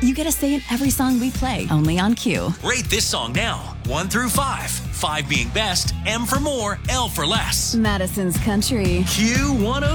you get a say in every song we play, only on Q. Rate this song now, 1 through 5. 5 being best, M for more, L for less. Madison's Country. Q102.